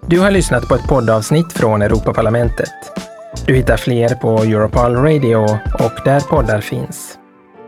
Du har lyssnat på ett poddavsnitt från Europaparlamentet. Du hittar fler på Europal Radio och där poddar finns.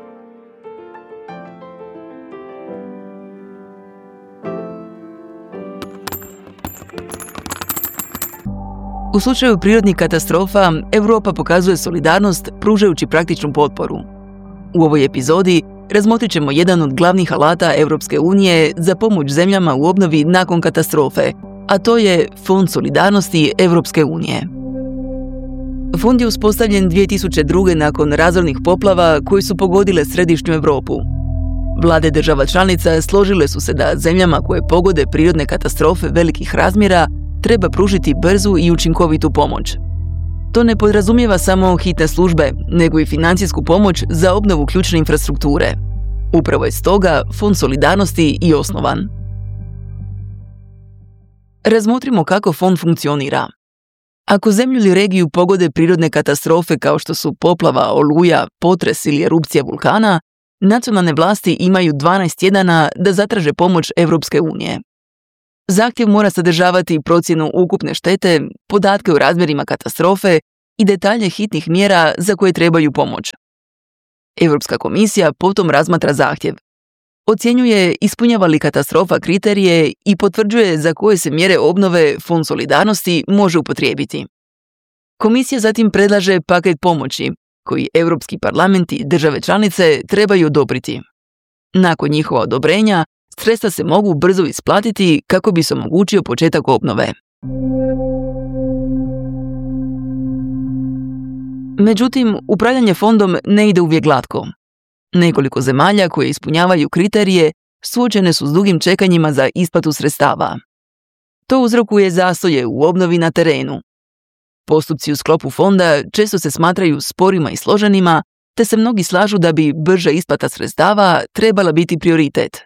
U slučaju prirodnih katastrofa, Europa pokazuje solidarnost pružajući praktičnu potporu. U ovoj epizodi razmotrit ćemo jedan od glavnih alata Europske unije za pomoć zemljama u obnovi nakon katastrofe, a to je Fond solidarnosti Europske unije. Fond je uspostavljen 2002. nakon razornih poplava koji su pogodile središnju Europu. Vlade država članica složile su se da zemljama koje pogode prirodne katastrofe velikih razmjera treba pružiti brzu i učinkovitu pomoć. To ne podrazumijeva samo hitne službe, nego i financijsku pomoć za obnovu ključne infrastrukture. Upravo je stoga Fond solidarnosti i osnovan. Razmotrimo kako fond funkcionira. Ako zemlju ili regiju pogode prirodne katastrofe kao što su poplava, oluja, potres ili erupcija vulkana, nacionalne vlasti imaju 12 tjedana da zatraže pomoć Europske unije. Zahtjev mora sadržavati procjenu ukupne štete, podatke o razmjerima katastrofe i detalje hitnih mjera za koje trebaju pomoć. Europska komisija potom razmatra zahtjev. Ocjenjuje ispunjava li katastrofa kriterije i potvrđuje za koje se mjere obnove Fond solidarnosti može upotrijebiti. Komisija zatim predlaže paket pomoći koji Europski parlament i države članice trebaju odobriti. Nakon njihova odobrenja, sredstva se mogu brzo isplatiti kako bi se omogućio početak obnove. Međutim, upravljanje fondom ne ide uvijek glatko. Nekoliko zemalja koje ispunjavaju kriterije suočene su s dugim čekanjima za isplatu sredstava. To uzrokuje zastoje u obnovi na terenu. Postupci u sklopu fonda često se smatraju sporima i složenima, te se mnogi slažu da bi brža isplata sredstava trebala biti prioritet.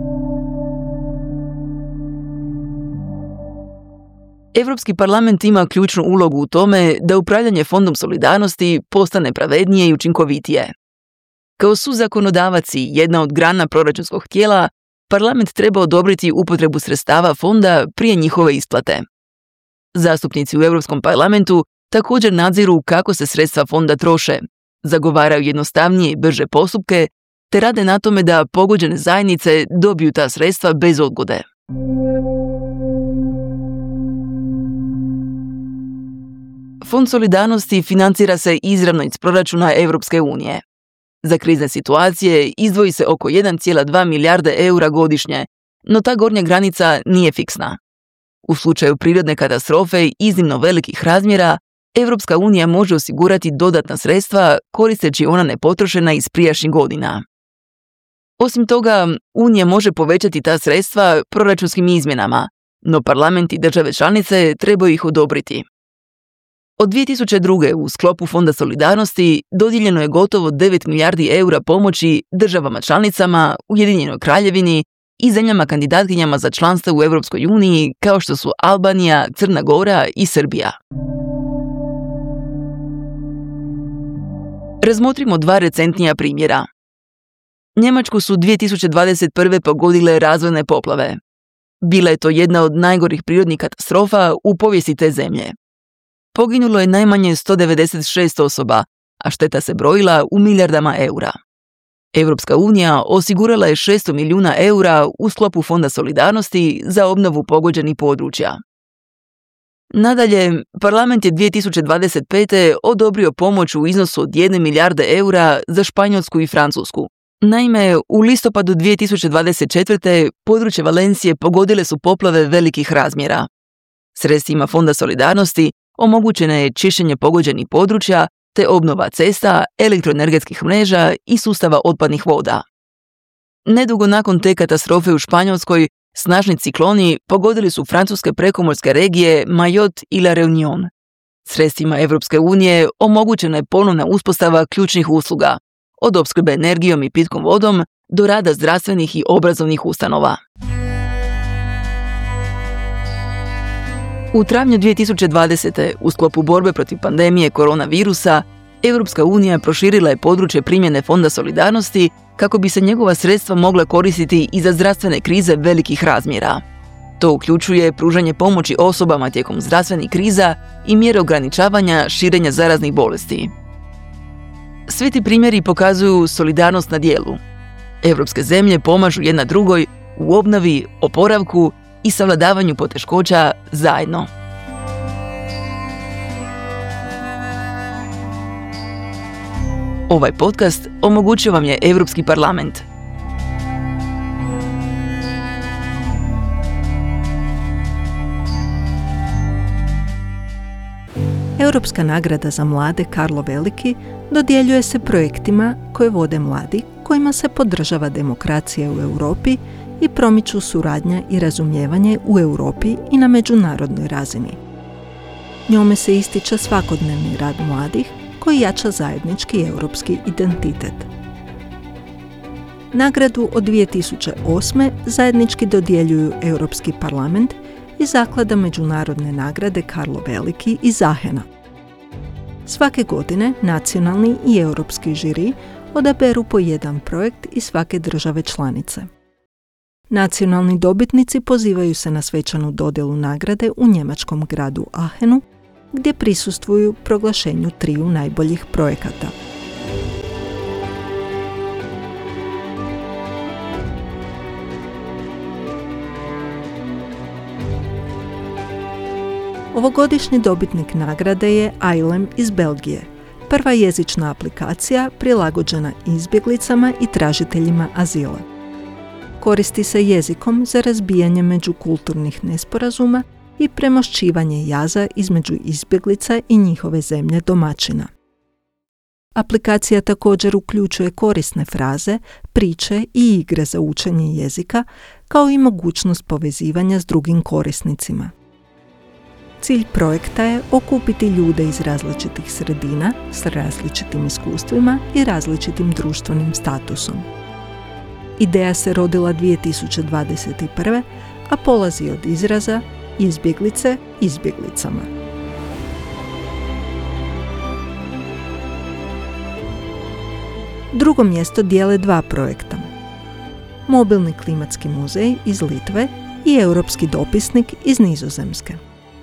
Europski parlament ima ključnu ulogu u tome da upravljanje Fondom solidarnosti postane pravednije i učinkovitije. Kao suzakonodavac i jedna od grana proračunskog tijela, parlament treba odobriti upotrebu sredstava fonda prije njihove isplate. Zastupnici u Europskom parlamentu također nadziru kako se sredstva fonda troše, zagovaraju jednostavnije i brže postupke, te rade na tome da pogođene zajednice dobiju ta sredstva bez odgode. Fond solidarnosti financira se izravno iz proračuna Europske unije. Za krizne situacije izdvoji se oko 1,2 milijarde eura godišnje, no ta gornja granica nije fiksna. U slučaju prirodne katastrofe i iznimno velikih razmjera, Europska unija može osigurati dodatna sredstva koristeći ona nepotrošena iz prijašnjih godina. Osim toga, Unija može povećati ta sredstva proračunskim izmjenama, no parlament i države članice trebaju ih odobriti. Od 2002. u sklopu Fonda solidarnosti dodijeljeno je gotovo 9 milijardi eura pomoći državama članicama, Ujedinjenoj Kraljevini i zemljama kandidatkinjama za članstvo u Europskoj uniji kao što su Albanija, Crna Gora i Srbija. Razmotrimo dva recentnija primjera. Njemačku su 2021. pogodile razorne poplave. Bila je to jedna od najgorih prirodnih katastrofa u povijesti te zemlje. Poginulo je najmanje 196 osoba, a šteta se brojila u milijardama eura. Europska unija osigurala je 600 milijuna eura u sklopu Fonda solidarnosti za obnovu pogođenih područja. Nadalje, parlament je 2025. odobrio pomoć u iznosu od 1 milijarde eura za Španjolsku i Francusku. Naime, u listopadu 2024. područje Valencije pogodile su poplave velikih razmjera. Sredstvima Fonda solidarnosti omogućeno je čišćenje pogođenih područja te obnova cesta, elektroenergetskih mreža i sustava otpadnih voda. Nedugo nakon te katastrofe u Španjolskoj, snažni cikloni pogodili su francuske prekomorske regije Mayotte i La Réunion. Sredstvima Europske unije omogućena je ponovna uspostava ključnih usluga, od opskrbe energijom i pitkom vodom do rada zdravstvenih i obrazovnih ustanova. U travnju 2020. u sklopu borbe protiv pandemije koronavirusa, Europska unija proširila je područje primjene Fonda solidarnosti kako bi se njegova sredstva mogla koristiti i za zdravstvene krize velikih razmjera. To uključuje pružanje pomoći osobama tijekom zdravstvenih kriza i mjere ograničavanja širenja zaraznih bolesti. Svi ti primjeri pokazuju solidarnost na djelu. Europske zemlje pomažu jedna drugoj u obnovi, oporavku i savladavanju poteškoća zajedno. Ovaj podcast omogućio vam je Europski parlament. Europska nagrada za mlade Karlo Veliki dodjeljuje se projektima koje vode mladi, kojima se podržava demokracija u Europi i promiču suradnja i razumijevanje u Europi i na međunarodnoj razini. Njome se ističe svakodnevni rad mladih koji jača zajednički europski identitet. Nagradu od 2008. zajednički dodjeljuju Europski parlament i Zaklada međunarodne nagrade Karlo Veliki iz Aachena. Svake godine nacionalni i europski žiri odaberu po jedan projekt iz svake države članice. Nacionalni dobitnici pozivaju se na svečanu dodjelu nagrade u njemačkom gradu Aachenu, gdje prisustvuju proglašenju 3 najboljih projekata. Ovogodišnji dobitnik nagrade je ILEM iz Belgije, prva jezična aplikacija prilagođena izbjeglicama i tražiteljima azila. Koristi se jezikom za razbijanje međukulturnih nesporazuma i premošćivanje jaza između izbjeglica i njihove zemlje domaćina. Aplikacija također uključuje korisne fraze, priče i igre za učenje jezika, kao i mogućnost povezivanja s drugim korisnicima. Cilj projekta je okupiti ljude iz različitih sredina s različitim iskustvima i različitim društvenim statusom. Ideja se rodila 2021. a polazi od izraza izbjeglice izbjeglicama. Drugo mjesto dijele 2 projekta. Mobilni klimatski muzej iz Litve i Europski dopisnik iz Nizozemske.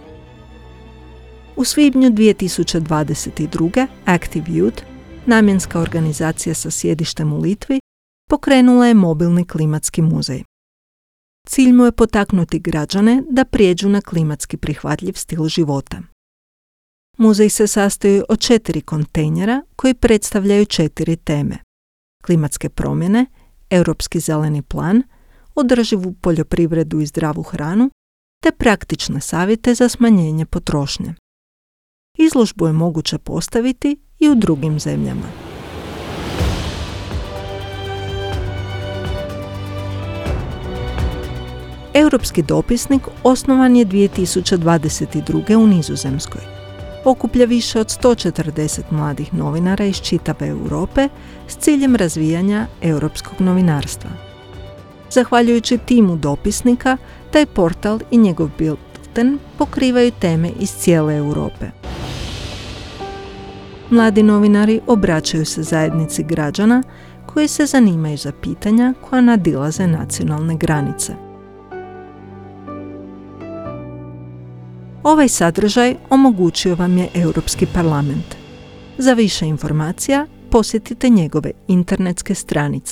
U svibnju 2022. Active Youth, namjenska organizacija sa sjedištem u Litvi, pokrenula je mobilni klimatski muzej. Cilj mu je potaknuti građane da prijeđu na klimatski prihvatljiv stil života. Muzej se sastoji od 4 kontejnera koji predstavljaju 4 teme: klimatske promjene, Europski zeleni plan, održivu poljoprivredu i zdravu hranu, te praktične savjete za smanjenje potrošnje. Izložbu je moguće postaviti i u drugim zemljama. Europski dopisnik osnovan je 2022. u Nizozemskoj. Okuplja više od 140 mladih novinara iz čitave Europe s ciljem razvijanja europskog novinarstva. Zahvaljujući timu dopisnika, taj portal i njegov bilten pokrivaju teme iz cijele Europe. Mladi novinari obraćaju se zajednici građana koji se zanimaju za pitanja koja nadilaze nacionalne granice. Ovaj sadržaj omogućio vam je Europski parlament. Za više informacija posjetite njegove internetske stranice.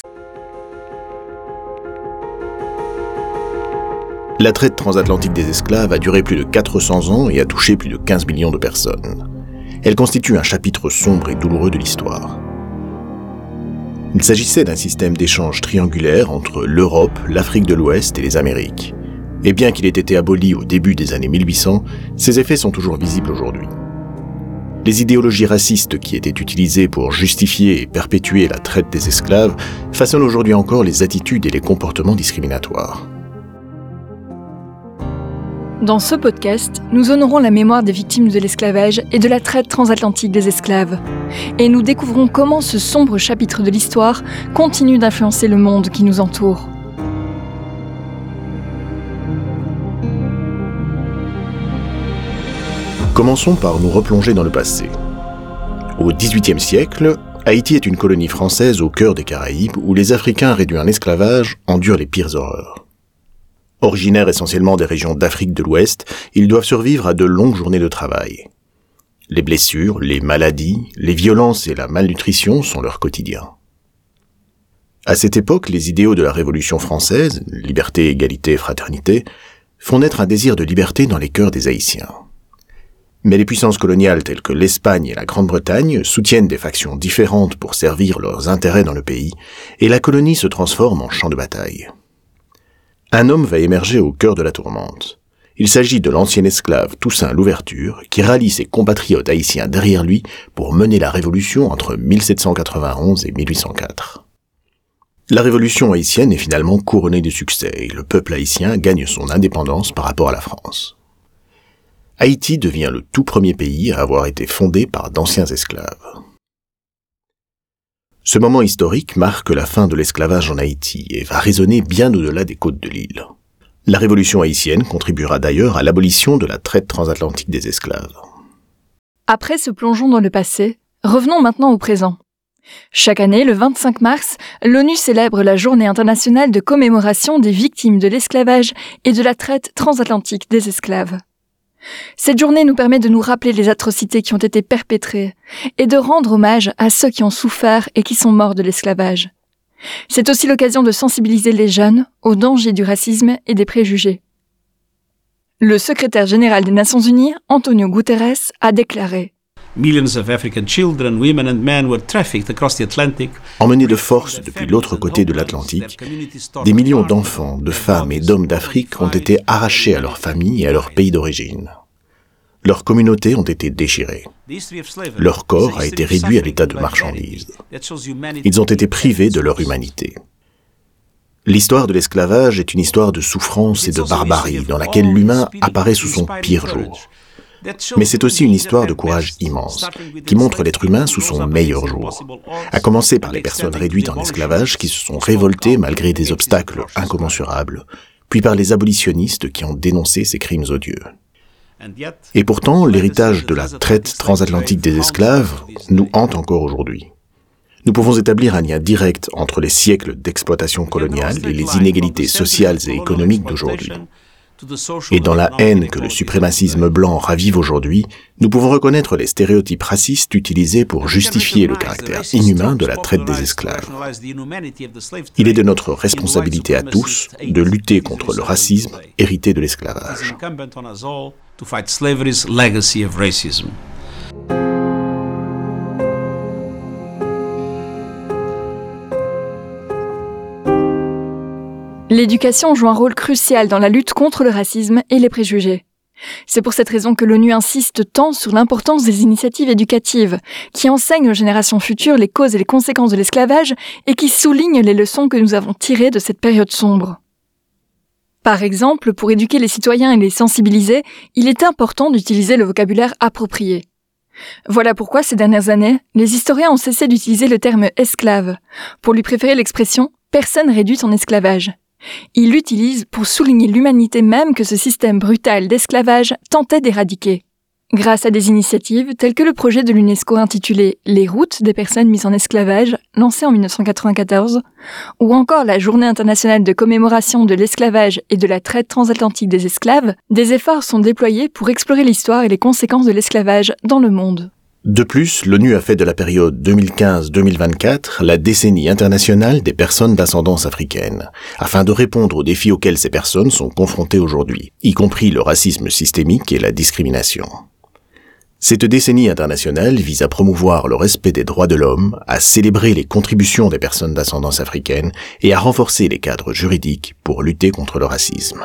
La traite transatlantique des esclaves a duré plus de 400 ans et a touché plus de 15 millions de personnes. Elle constitue un chapitre sombre et douloureux de l'histoire. Il s'agissait d'un système d'échange triangulaire entre l'Europe, l'Afrique de l'Ouest et les Amériques. Et bien qu'il ait été aboli au début des années 1800, ses effets sont toujours visibles aujourd'hui. Les idéologies racistes qui étaient utilisées pour justifier et perpétuer la traite des esclaves façonnent aujourd'hui encore les attitudes et les comportements discriminatoires. Dans ce podcast, nous honorons la mémoire des victimes de l'esclavage et de la traite transatlantique des esclaves. Et nous découvrons comment ce sombre chapitre de l'histoire continue d'influencer le monde qui nous entoure. Commençons par nous replonger dans le passé. Au XVIIIe siècle, Haïti est une colonie française au cœur des Caraïbes où les Africains réduits en esclavage endurent les pires horreurs. Originaires essentiellement des régions d'Afrique de l'Ouest, ils doivent survivre à de longues journées de travail. Les blessures, les maladies, les violences et la malnutrition sont leur quotidien. À cette époque, les idéaux de la Révolution française, liberté, égalité, fraternité, font naître un désir de liberté dans les cœurs des Haïtiens. Mais les puissances coloniales telles que l'Espagne et la Grande-Bretagne soutiennent des factions différentes pour servir leurs intérêts dans le pays, et la colonie se transforme en champ de bataille. Un homme va émerger au cœur de la tourmente. Il s'agit de l'ancien esclave Toussaint Louverture, qui rallie ses compatriotes haïtiens derrière lui pour mener la révolution entre 1791 et 1804. La révolution haïtienne est finalement couronnée de succès et le peuple haïtien gagne son indépendance par rapport à la France. Haïti devient le tout premier pays à avoir été fondé par d'anciens esclaves. Ce moment historique marque la fin de l'esclavage en Haïti et va résonner bien au-delà des côtes de l'île. La révolution haïtienne contribuera d'ailleurs à l'abolition de la traite transatlantique des esclaves. Après ce plongeon dans le passé, revenons maintenant au présent. Chaque année, le 25 mars, l'ONU célèbre la Journée internationale de commémoration des victimes de l'esclavage et de la traite transatlantique des esclaves. Cette journée nous permet de nous rappeler les atrocités qui ont été perpétrées et de rendre hommage à ceux qui ont souffert et qui sont morts de l'esclavage. C'est aussi l'occasion de sensibiliser les jeunes aux dangers du racisme et des préjugés. Le secrétaire général des Nations Unies, Antonio Guterres, a déclaré: Emmenés de force depuis l'autre côté de l'Atlantique, des millions d'enfants, de femmes et d'hommes d'Afrique ont été arrachés à leurs familles et à leur pays d'origine. Leurs communautés ont été déchirées. Leur corps a été réduit à l'état de marchandise. Ils ont été privés de leur humanité. L'histoire de l'esclavage est une histoire de souffrance et de barbarie dans laquelle l'humain apparaît sous son pire jour. Mais c'est aussi une histoire de courage immense, qui montre l'être humain sous son meilleur jour. À commencer par les personnes réduites en esclavage qui se sont révoltées malgré des obstacles incommensurables, puis par les abolitionnistes qui ont dénoncé ces crimes odieux. Et pourtant, l'héritage de la traite transatlantique des esclaves nous hante encore aujourd'hui. Nous pouvons établir un lien direct entre les siècles d'exploitation coloniale et les inégalités sociales et économiques d'aujourd'hui. Et dans la haine que le suprémacisme blanc ravive aujourd'hui, nous pouvons reconnaître les stéréotypes racistes utilisés pour justifier le caractère inhumain de la traite des esclaves. Il est de notre responsabilité à tous de lutter contre le racisme hérité de l'esclavage. L'éducation joue un rôle crucial dans la lutte contre le racisme et les préjugés. C'est pour cette raison que l'ONU insiste tant sur l'importance des initiatives éducatives, qui enseignent aux générations futures les causes et les conséquences de l'esclavage et qui soulignent les leçons que nous avons tirées de cette période sombre. Par exemple, pour éduquer les citoyens et les sensibiliser, il est important d'utiliser le vocabulaire approprié. Voilà pourquoi, ces dernières années, les historiens ont cessé d'utiliser le terme « esclave » pour lui préférer l'expression « personne réduite en esclavage ». Ils l'utilisent pour souligner l'humanité même que ce système brutal d'esclavage tentait d'éradiquer. Grâce à des initiatives telles que le projet de l'UNESCO intitulé « Les routes des personnes mises en esclavage » lancé en 1994, ou encore la Journée internationale de commémoration de l'esclavage et de la traite transatlantique des esclaves, des efforts sont déployés pour explorer l'histoire et les conséquences de l'esclavage dans le monde. De plus, l'ONU a fait de la période 2015-2024 la décennie internationale des personnes d'ascendance africaine, afin de répondre aux défis auxquels ces personnes sont confrontées aujourd'hui, y compris le racisme systémique et la discrimination. Cette décennie internationale vise à promouvoir le respect des droits de l'homme, à célébrer les contributions des personnes d'ascendance africaine et à renforcer les cadres juridiques pour lutter contre le racisme.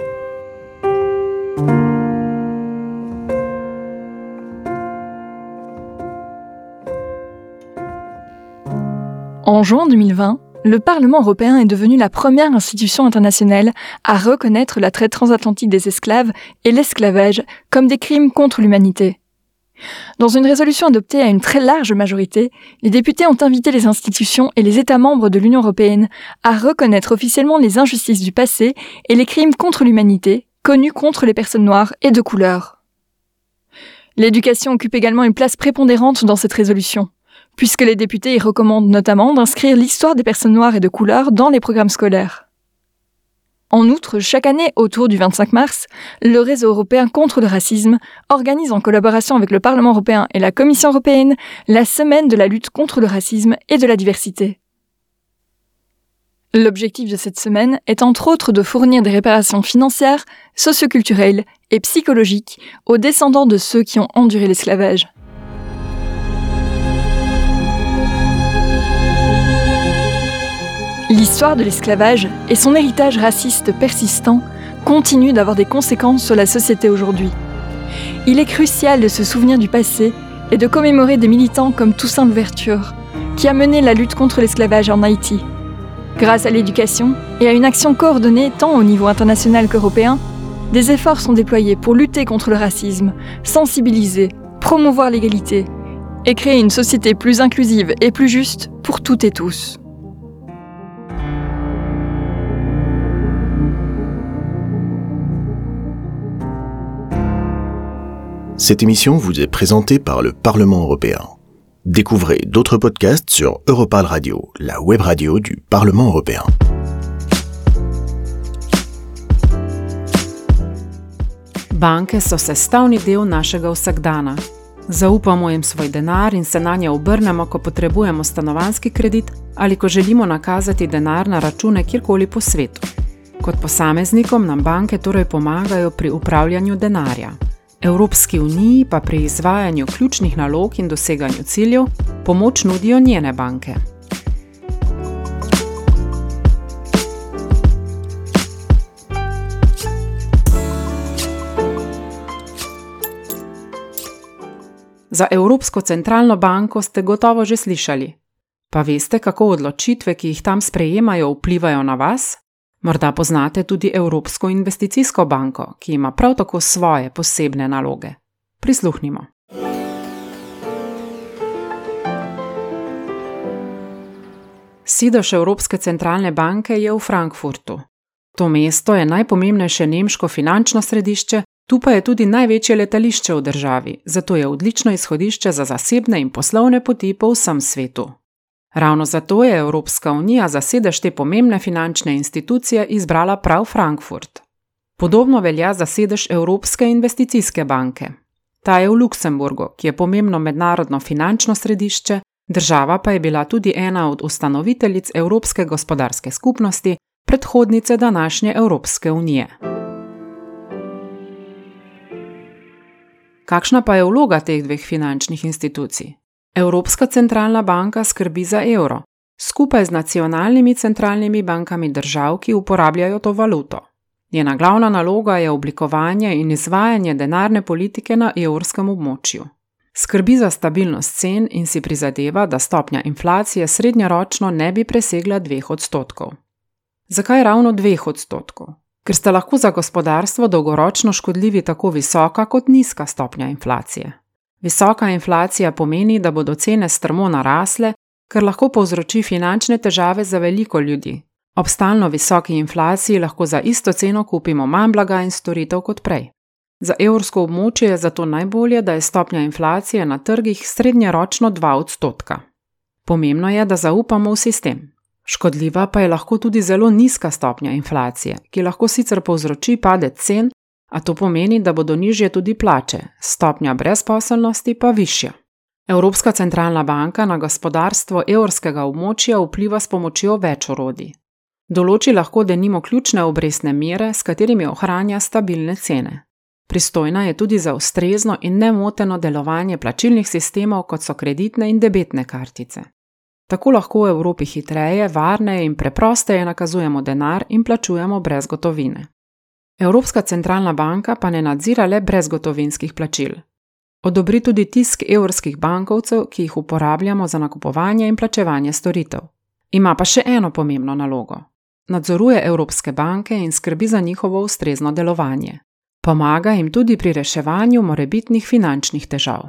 En juin 2020, le Parlement européen est devenu la première institution internationale à reconnaître la traite transatlantique des esclaves et l'esclavage comme des crimes contre l'humanité. Dans une résolution adoptée à une très large majorité, les députés ont invité les institutions et les États membres de l'Union européenne à reconnaître officiellement les injustices du passé et les crimes contre l'humanité connus contre les personnes noires et de couleur. L'éducation occupe également une place prépondérante dans cette résolution, puisque les députés y recommandent notamment d'inscrire l'histoire des personnes noires et de couleur dans les programmes scolaires. En outre, chaque année, autour du 25 mars, le Réseau européen contre le racisme organise en collaboration avec le Parlement européen et la Commission européenne la semaine de la lutte contre le racisme et de la diversité. L'objectif de cette semaine est entre autres de fournir des réparations financières, socioculturelles et psychologiques aux descendants de ceux qui ont enduré l'esclavage. L'histoire de l'esclavage et son héritage raciste persistant continuent d'avoir des conséquences sur la société aujourd'hui. Il est crucial de se souvenir du passé et de commémorer des militants comme Toussaint Louverture, qui a mené la lutte contre l'esclavage en Haïti. Grâce à l'éducation et à une action coordonnée tant au niveau international qu'européen, des efforts sont déployés pour lutter contre le racisme, sensibiliser, promouvoir l'égalité et créer une société plus inclusive et plus juste pour toutes et tous. Cette émission vous est présentée par le Parlement européen. Découvrez d'autres podcasts sur Europal Radio, la web radio du Parlement européen. Banke so sestavni del našega vsakdana. Zaupamo jim svoj denar in se nanje obrnemo, ko potrebujemo stanovanjski kredit ali ko želimo nakazati denar na račune kjerkoli po svetu. Kot posameznikom nam banke torej pomagajo pri upravljanju denarja. Evropski uniji pa pri izvajanju ključnih nalog in doseganju ciljev pomoč nudijo njene banke. Za Evropsko centralno banko ste gotovo že slišali. Pa veste, kako odločitve, ki jih tam sprejemajo, vplivajo na vas? Morda poznate tudi Evropsko investicijsko banko, ki ima prav tako svoje posebne naloge. Prisluhnimo. Sedež Evropske centralne banke je v Frankfurtu. To mesto je najpomembnejše nemško finančno središče, tu pa je tudi največje letališče v državi, zato je odlično izhodišče za zasebne in poslovne poti po vsem svetu. Ravno zato je Evropska unija za sedež te pomembne finančne institucije izbrala prav Frankfurt. Podobno velja za sedež Evropske investicijske banke. Ta je v Luksemburgu, ki je pomembno mednarodno finančno središče, država pa je bila tudi ena od ustanoviteljic Evropske gospodarske skupnosti, predhodnice današnje Evropske unije. Kakšna pa je vloga teh dveh finančnih institucij? Evropska centralna banka skrbi za evro, skupaj z nacionalnimi centralnimi bankami držav, ki uporabljajo to valuto. Njena glavna naloga je oblikovanje in izvajanje denarne politike na evrskem območju. Skrbi za stabilnost cen in si prizadeva, da stopnja inflacije srednjeročno ne bi presegla 2%. Zakaj ravno 2%? Ker sta lahko za gospodarstvo dolgoročno škodljivi tako visoka kot nizka stopnja inflacije. Visoka inflacija pomeni, da bodo cene strmo narasle, kar lahko povzroči finančne težave za veliko ljudi. Ob stalno visoki inflaciji lahko za isto ceno kupimo manj blaga in storitev kot prej. Za evrsko območje je zato najbolje, da je stopnja inflacije na trgih srednjeročno 2%. Pomembno je, da zaupamo v sistem. Škodljiva pa je lahko tudi zelo nizka stopnja inflacije, ki lahko sicer povzroči padec cen, a to pomeni, da bodo nižje tudi plače, stopnja brezposelnosti pa višja. Evropska centralna banka na gospodarstvo evrskega območja vpliva s pomočjo več orodij. Določi lahko denimo ključne obrestne mere, s katerimi ohranja stabilne cene. Pristojna je tudi za ustrezno in nemoteno delovanje plačilnih sistemov, kot so kreditne in debetne kartice. Tako lahko v Evropi hitreje, varneje in preprosteje nakazujemo denar in plačujemo brez gotovine. Evropska centralna banka pa ne nadzira le brezgotovinskih plačil. Odobri tudi tisk evrskih bankovcev, ki jih uporabljamo za nakupovanje in plačevanje storitev. Ima pa še eno pomembno nalogo. Nadzoruje evropske banke in skrbi za njihovo ustrezno delovanje. Pomaga jim tudi pri reševanju morebitnih finančnih težav.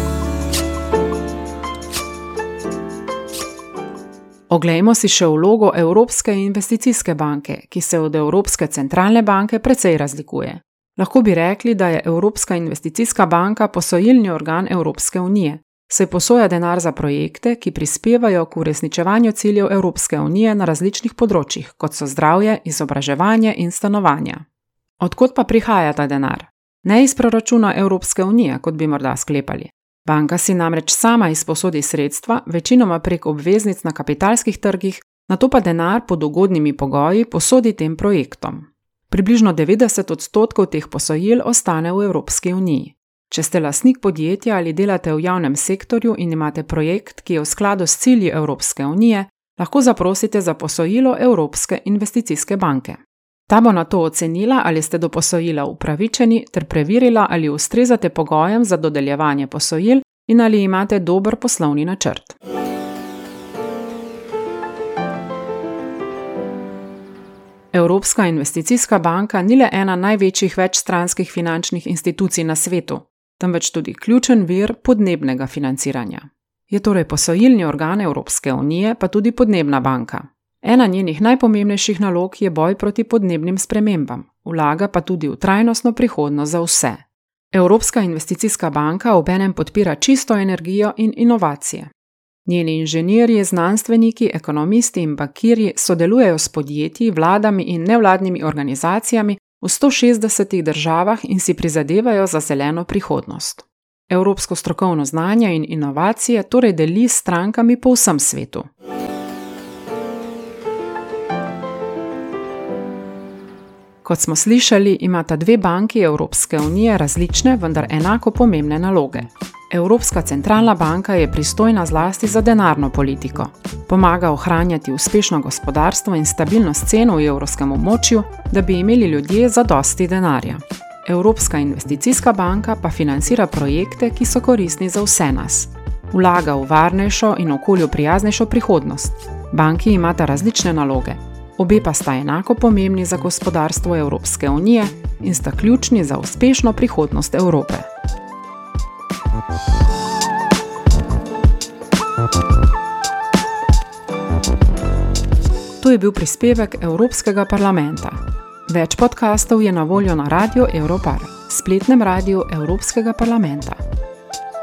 Oglejmo si še vlogo Evropske investicijske banke, ki se od Evropske centralne banke precej razlikuje. Lahko bi rekli, da je Evropska investicijska banka posojilni organ Evropske unije, saj posoja denar za projekte, ki prispevajo k uresničevanju ciljev Evropske unije na različnih področjih, kot so zdravje, izobraževanje in stanovanja. Odkot pa prihaja ta denar? Ne iz proračuna Evropske unije, kot bi morda sklepali. Banka si namreč sama izposodi sredstva, večinoma prek obveznic na kapitalskih trgih, nato pa denar pod ugodnimi pogoji posodi tem projektom. Približno 90% teh posojil ostane v Evropski uniji. Če ste lastnik podjetja ali delate v javnem sektorju in imate projekt, ki je v skladu s cilji Evropske unije, lahko zaprosite za posojilo Evropske investicijske banke. Ta bo nato ocenila, ali ste do posojila upravičeni, ter preverila, ali ustrezate pogojem za dodeljevanje posojil in ali imate dober poslovni načrt. Evropska investicijska banka ni le ena največjih večstranskih finančnih institucij na svetu, temveč tudi ključen vir podnebnega financiranja. Je torej posojilni organ Evropske unije, pa tudi podnebna banka. Ena njenih najpomembnejših nalog je boj proti podnebnim spremembam, vlaga pa tudi v trajnostno prihodnost za vse. Evropska investicijska banka obenem podpira čisto energijo in inovacije. Njeni inženirji, znanstveniki, ekonomisti in bankirji sodelujejo s podjetji, vladami in nevladnimi organizacijami v 160 državah in si prizadevajo za zeleno prihodnost. Evropsko strokovno znanje in inovacije torej deli s strankami po vsem svetu. Kot smo slišali, imata dve banki Evropske unije različne, vendar enako pomembne naloge. Evropska centralna banka je pristojna zlasti za denarno politiko. Pomaga ohranjati uspešno gospodarstvo in stabilnost cen v evrskem območju, da bi imeli ljudje zadosti denarja. Evropska investicijska banka pa financira projekte, ki so koristni za vse nas. Vlaga v varnejšo in okolju prijaznejšo prihodnost. Banki imata različne naloge. Obe pa sta enako pomembni za gospodarstvo Evropske unije in sta ključni za uspešno prihodnost Evrope. To je bil prispevek Evropskega parlamenta. Več podkastov je na voljo na Radio Europar, spletnem radiju Evropskega parlamenta.